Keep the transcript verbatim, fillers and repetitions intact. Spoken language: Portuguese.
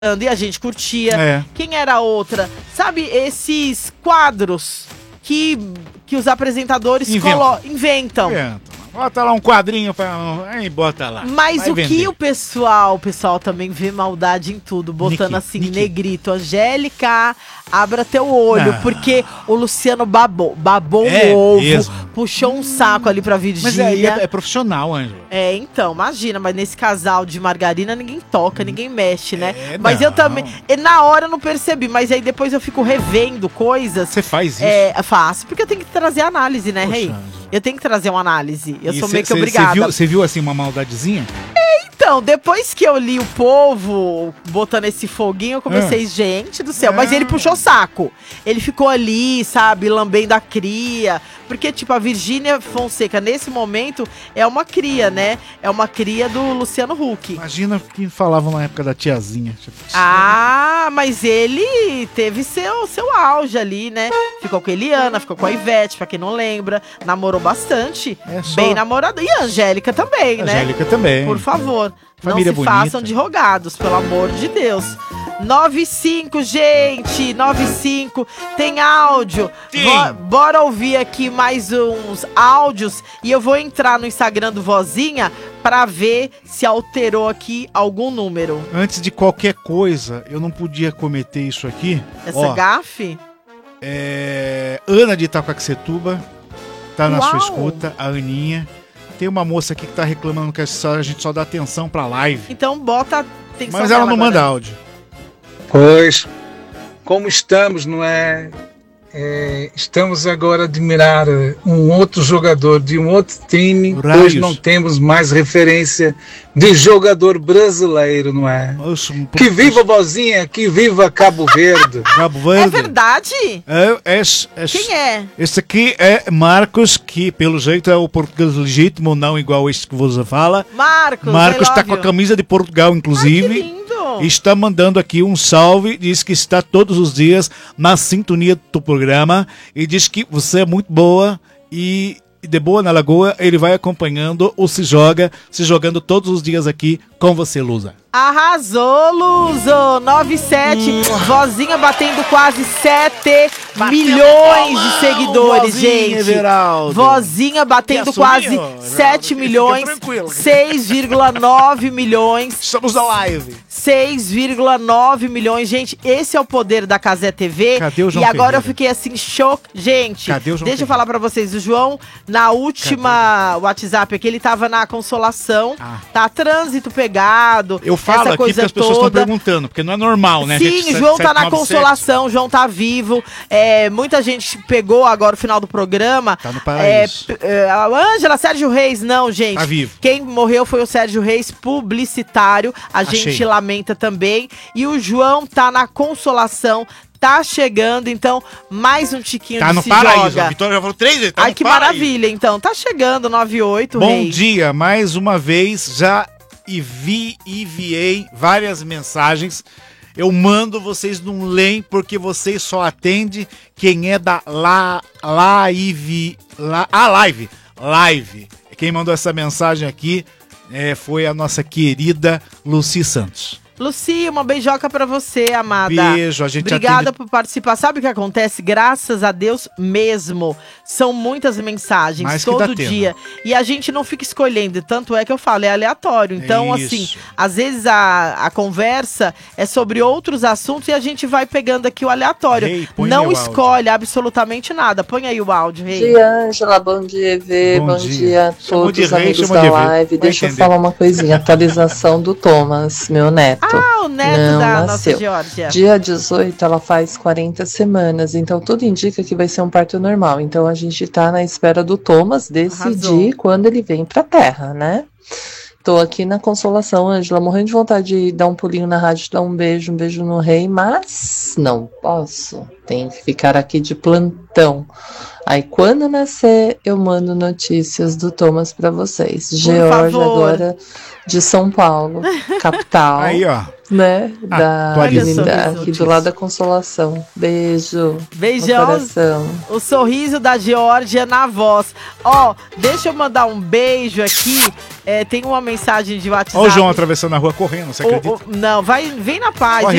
e a gente curtia. É. Quem era a outra? Sabe, esses quadros que, que os apresentadores Inventa. colo- inventam. Inventa. Bota lá um quadrinho pra... Aí bota lá. Mas Vai o vender. que o pessoal, o pessoal também vê maldade em tudo, botando Niki, assim, Niki. negrito, Angélica, abra teu olho, Não. porque o Luciano babou, babou É um ovo, mesmo. puxou um saco ali pra Mas Virgínia. aí é, é profissional, Ângelo. É, então, imagina, mas nesse casal de margarina ninguém toca, ninguém mexe, né? É, mas não. eu também, e na hora eu não percebi, mas aí depois eu fico revendo coisas. Você faz isso? É, faço, porque eu tenho que trazer análise, né, Poxa, Rei? Ângelo. Eu tenho que trazer uma análise, eu E sou cê- meio que cê- obrigada. Você viu, você viu assim uma maldadezinha? Então, depois que eu li o povo botando esse foguinho, eu comecei, gente do céu. Mas É. ele puxou saco. Ele ficou ali, sabe, lambendo a cria. Porque, tipo, a Virgínia Fonseca, nesse momento, é uma cria, né? É uma cria do Luciano Huck. Imagina o que falavam na época da tiazinha. Ah, mas ele teve seu, seu auge ali, né? Ficou com a Eliana, ficou com a Ivete, pra quem não lembra. Namorou bastante. É só- Bem namorada. E a Angélica também, né? Angélica também. Por favor, Família não se bonita. façam de rogados, pelo amor de Deus. nove cinco, gente, nove cinco, tem áudio. Sim. Vo- bora ouvir aqui mais uns áudios e eu vou entrar no Instagram do Vozinha pra ver se alterou aqui algum número. Antes de qualquer coisa, eu não podia cometer isso aqui. Essa Ó, gafe? é... Ana de Itacoaxetuba tá na Uau. sua escuta, a Aninha. Tem uma moça aqui que tá reclamando que a só- a gente só dá atenção pra live. Então bota atenção Mas ela nela não manda agora. áudio. Pois, como estamos, não é? É, estamos agora a admirar um outro jogador de um outro time. Raios. Hoje não temos mais referência de jogador brasileiro, não é? Nossa, um Que viva a Vozinha, que viva Cabo Verde. Cabo É Verde. verdade? É, é, é, Quem é? Esse aqui é Marcos, que pelo jeito é o português legítimo, não igual esse que você fala. Marcos, Marcos I está love com a you. camisa de Portugal, Ai, que inclusive. lindo. E está mandando aqui um salve, diz que está todos os dias na sintonia do programa e diz que você é muito boa e de boa na Lagoa, ele vai acompanhando ou se joga, se jogando todos os dias aqui com você, Lusa. Arrasou, Luzo! nove sete, Vozinha batendo quase sete milhões de seguidores, Vozinha, gente. Everaldo. Vozinha batendo Quer quase assumir, Everaldo? sete Fica milhões, tranquilo. seis vírgula nove milhões. Estamos na live. seis vírgula nove milhões, gente, esse é o poder da Cazé T V. Cadê o João E agora eu Ferreira? fiquei assim, choque. Gente, Cadê o João deixa eu Ferreira? falar pra vocês, o João, na última WhatsApp aqui, ele tava na Consolação, Ah. tá trânsito pegado, Eu falo essa aqui coisa porque as pessoas estão toda. perguntando, porque não é normal, né? Sim, Gente, João sete- tá na sete nove sete. Consolação, João tá vivo. É, muita gente pegou agora o final do programa. Tá no paraíso. É, p- é, a Ângela, Sérgio Reis, não, gente. Tá vivo. Quem morreu foi o Sérgio Reis, publicitário. A Achei. gente lamenta também. E o João tá na Consolação. Tá chegando, então, mais um tiquinho Tá de no se paraíso. joga. A Vitória já falou três vezes. Tá Ai, no que paraíso. maravilha, então. Tá chegando, nove e oito, Bom Rei. dia, mais uma vez, já envi, enviei várias mensagens. Eu mando, vocês não leem, porque vocês só atendem quem é da la, live. La, a live. Live. Quem mandou essa mensagem aqui é, foi a nossa querida Lucy Santos. Luci, uma beijoca pra você, amada. Beijo, a gente Obrigada atende- por participar. Sabe o que acontece? Graças a Deus mesmo. São muitas mensagens Mais que dá todo tema. dia. E a gente não fica escolhendo. Tanto é que eu falo, é aleatório. Então, Isso. assim, às vezes a, a conversa é sobre outros assuntos e a gente vai pegando aqui o aleatório. Rei, põe não meu áudio. escolhe absolutamente nada. Põe aí o áudio, Bom Rei. dia, Ângela. Bom dia, Evê. Bom Bom, dia. dia. a Chamou todos de os rei, amigos chamou da de Evê. live. Vai Deixa eu entender. falar uma coisinha. Atualização do Thomas, meu neto. Ah, o neto Não da nasceu. nossa Geórgia. Dia dezoito, ela faz quarenta semanas, então tudo indica que vai ser um parto normal. Então a gente tá na espera do Thomas decidir Arrasou. quando ele vem pra Terra, né? Tô aqui na Consolação, Ângela, morrendo de vontade de dar um pulinho na rádio, dar um beijo, um beijo no rei, mas não posso. Tenho que ficar aqui de plantão. Aí quando nascer, eu mando notícias do Thomas pra vocês. Geórgia favor. agora de São Paulo, capital. Aí, ó. né? Ah, da atualiza. da- aqui do lado da Consolação. Beijo. No Beijão. coração. O sorriso da Geórgia na voz. Ó, deixa eu mandar um beijo aqui. É, tem uma mensagem de WhatsApp. Olha o João atravessando a rua correndo, você O- acredita? o- não, vai, vem na paz. Corre